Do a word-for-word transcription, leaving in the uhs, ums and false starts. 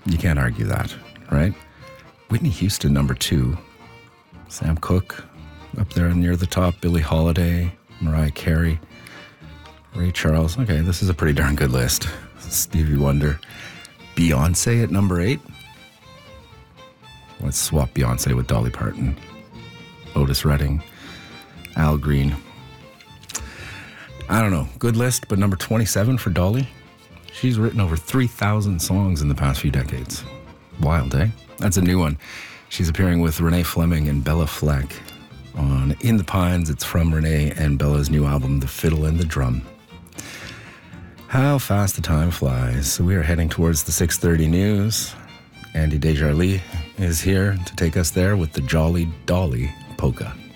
You can't argue that, right? Whitney Houston, number two. Sam Cooke, up there near the top. Billie Holiday, Mariah Carey, Ray Charles. Okay, this is a pretty darn good list. Stevie Wonder. Beyonce at number eight. Let's swap Beyonce with Dolly Parton. Otis Redding. Al Green. I don't know. Good list, but number twenty-seven for Dolly. She's written over three thousand songs in the past few decades. Wild, eh? That's a new one. She's appearing with Renee Fleming and Bella Fleck on In the Pines. It's from Renee and Bella's new album, The Fiddle and the Drum. How fast the time flies. So we are heading towards the six thirty news. Andy Desjardins is here to take us there with the Jolly Dolly Polka.